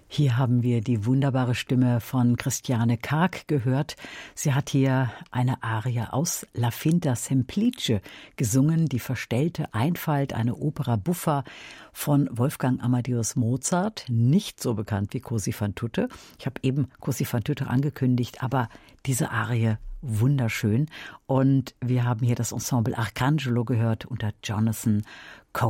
Hier haben wir die wunderbare Stimme von Christiane Karg gehört. Sie hat hier eine Arie aus La Finta Semplice gesungen, die verstellte Einfalt, eine Opera buffa von Wolfgang Amadeus Mozart, nicht so bekannt wie Cosi fan tutte. Ich habe eben Cosi fan tutte angekündigt, aber diese Arie wunderschön. Und wir haben hier das Ensemble Arcangelo gehört unter Jonathan